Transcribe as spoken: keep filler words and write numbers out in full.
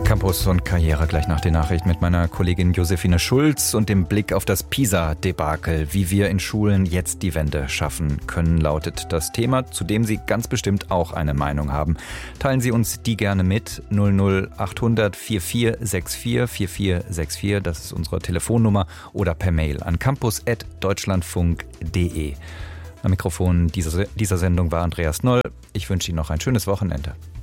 Campus und Karriere gleich nach der Nachricht mit meiner Kollegin Josephine Schulz und dem Blick auf das PISA-Debakel. Wie wir in Schulen jetzt die Wende schaffen können, lautet das Thema, zu dem Sie ganz bestimmt auch eine Meinung haben. Teilen Sie uns die gerne mit. null null achthundert vierundvierzig vierundvierzig vierundvierzig vierundvierzig, das ist unsere Telefonnummer, oder per Mail an campus at deutschlandfunk punkt de. Am Mikrofon dieser, dieser Sendung war Andreas Noll. Ich wünsche Ihnen noch ein schönes Wochenende.